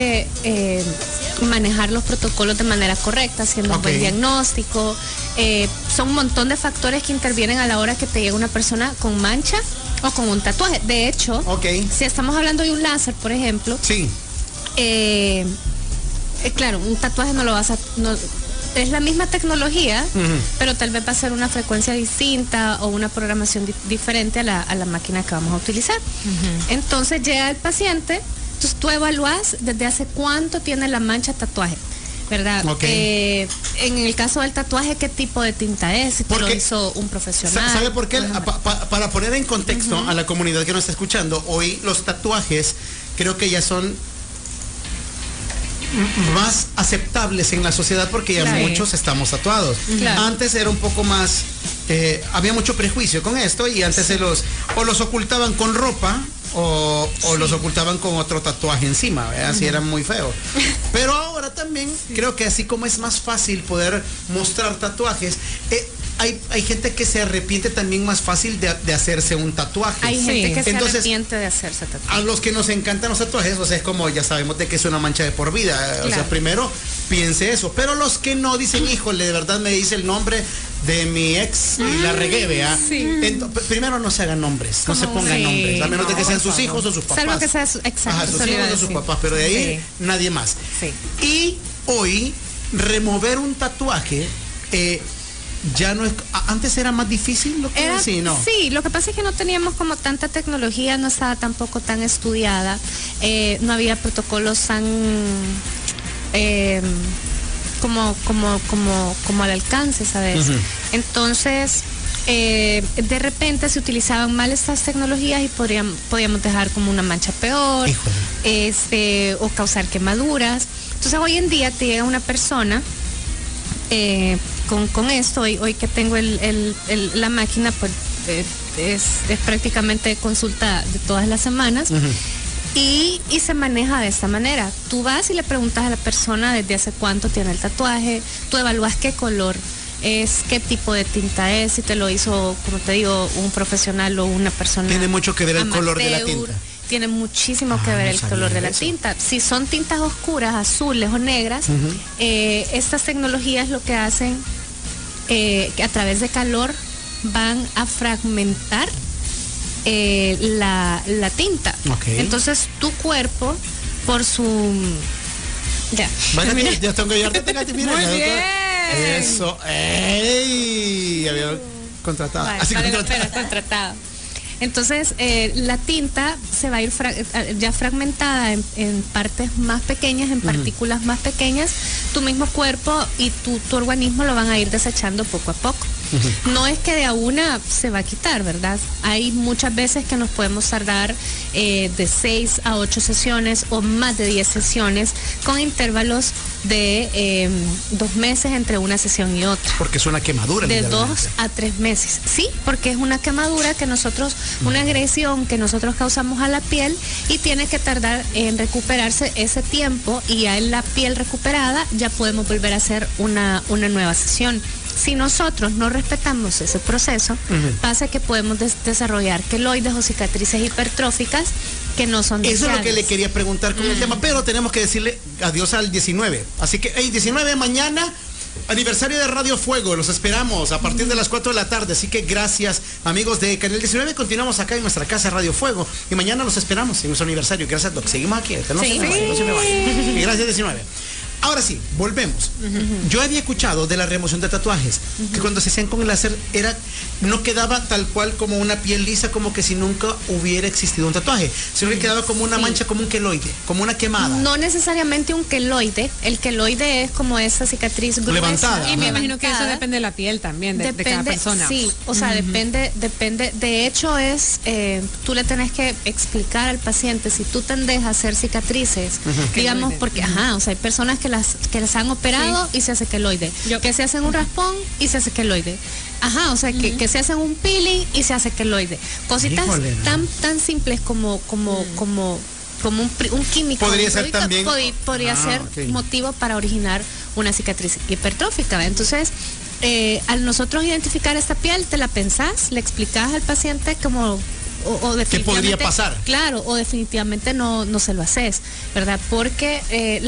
manejar los protocolos de manera correcta, haciendo un buen diagnóstico. Son un montón de factores que intervienen a la hora que te llega una persona con mancha o con un tatuaje. De hecho, si estamos hablando de un láser, por ejemplo, claro, un tatuaje no lo vas a... es la misma tecnología, pero tal vez va a ser una frecuencia distinta o una programación diferente a la máquina que vamos a utilizar. Entonces llega el paciente, entonces tú evalúas desde hace cuánto tiene la mancha tatuaje, ¿verdad? En el caso del tatuaje, ¿qué tipo de tinta es? Si te lo hizo un profesional. ¿Sabe por qué? Para poner en contexto a la comunidad que nos está escuchando, hoy los tatuajes creo que ya son más aceptables en la sociedad porque ya muchos estamos tatuados. Antes era un poco más, había mucho prejuicio con esto y antes los ocultaban con ropa o los ocultaban con otro tatuaje encima, así era muy feo. Pero ahora también creo que así como es más fácil poder mostrar tatuajes, hay gente que se arrepiente también más fácil de hacerse un tatuaje. Hay gente que se arrepiente de hacerse tatuajes. A los que nos encantan los tatuajes, o sea, es como ya sabemos de que es una mancha de por vida. O sea, primero piense eso. Pero los que no dicen, híjole, de verdad me dice el nombre de mi ex y la regué, ¿vea? Primero no se hagan nombres, no se pongan nombres, a menos de que sean sus hijos o sus papás. Salvo que sea sus hijos o sus papás, pero de ahí nadie más. Y hoy, remover un tatuaje, ya no es, antes era más difícil lo que era, sí, lo que pasa es que no teníamos como tanta tecnología, no estaba tampoco tan estudiada, no había protocolos tan como al alcance, ¿sabes? Entonces de repente se utilizaban mal estas tecnologías y podíamos dejar como una mancha peor, o causar quemaduras. Entonces hoy en día te llega una persona con esto, hoy que tengo la máquina, pues es prácticamente consulta de todas las semanas. Y se maneja de esta manera. Tú vas y le preguntas a la persona desde hace cuánto tiene el tatuaje, tú evalúas qué color es, qué tipo de tinta es, si te lo hizo, como te digo, un profesional o una persona. Tiene mucho que ver el color de la tinta. Tiene muchísimo que ver el color de la tinta. Si son tintas oscuras, azules o negras, estas tecnologías lo que hacen, que a través de calor van a fragmentar la tinta. Entonces tu cuerpo, por su... Ya tengo ya muy bien. Eso. Había contratado. Contratado. Entonces la tinta se va a ir ya fragmentada en partes más pequeñas, en partículas más pequeñas. Tu mismo cuerpo y tu organismo lo van a ir desechando poco a poco. No es que de a una se va a quitar, ¿verdad? Hay muchas veces que nos podemos tardar de 6 a 8 sesiones o más de 10 sesiones con intervalos de 2 meses entre una sesión y otra. Porque es una quemadura. De 2 a 3 meses. Sí, porque es una quemadura que una agresión que nosotros causamos a la piel y tiene que tardar en recuperarse ese tiempo, y ya en la piel recuperada ya podemos volver a hacer una nueva sesión. Si nosotros no respetamos ese proceso, pasa que podemos desarrollar queloides o cicatrices hipertróficas que no son deseables. Eso es lo que le quería preguntar con el tema, pero tenemos que decirle adiós al 19. Así que, 19 mañana, aniversario de Radio Fuego, los esperamos a partir de las 4 de la tarde, así que gracias amigos de Canal 19, continuamos acá en nuestra casa Radio Fuego y mañana los esperamos en nuestro aniversario. Gracias, Doc, seguimos aquí, no se me vayan. Y gracias 19. Ahora sí, volvemos. Yo había escuchado de la remoción de tatuajes, que cuando se hacían con el láser no quedaba tal cual como una piel lisa, como que si nunca hubiera existido un tatuaje, sino que quedaba como una mancha, como un queloide, como una quemada. No necesariamente un queloide, el queloide es como esa cicatriz gruesa. Levantada. Y me imagino que eso depende de la piel también, de cada persona. Sí, o sea, depende. De hecho tú le tenés que explicar al paciente, si tú tendes a hacer cicatrices, digamos, porque, o sea, hay personas que las han operado y se hace queloide, que se hacen un raspón y se hace queloide, o sea, que se hacen un peeling y se hace queloide, cositas tan simples como un químico podría ser también podría ser motivo para originar una cicatriz hipertrófica. Entonces al nosotros identificar esta piel, te la pensás, le explicás al paciente como o definitivamente, ¿qué podría pasar? Claro, o definitivamente no se lo haces, ¿verdad? Porque